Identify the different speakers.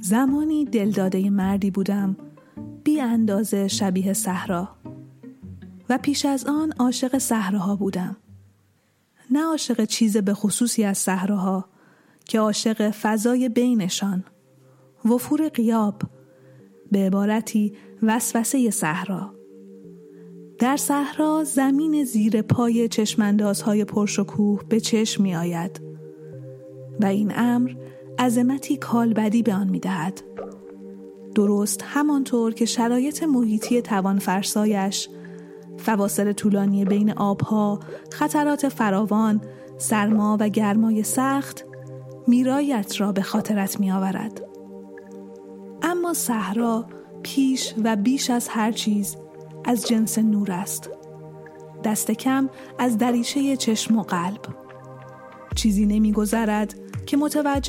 Speaker 1: زمانی دلداده مردی بودم، بی اندازه شبیه صحرا، و پیش از آن عاشق صحراها بودم. نه عاشق چیز به خصوصی از صحراها، که عاشق فضای بینشان، وفور غیاب، به عبارتی وسوسه صحرا. در صحرا زمین زیر پای چشماندازهای پرشکوه به چشم می آید و این امر عظمتی کالبدی به آن می دهد. درست همانطور که شرایط محیطی توانفرسایش، فواصل طولانی بین آبها، خطرات فراوان، سرما و گرمای سخت میرایت را به خاطرت می آورد. اما صحرا پیش و بیش از هر چیز از جنس نور است، دست کم از دریچه چشم و قلب. چیزی نمی گذرد که متوجه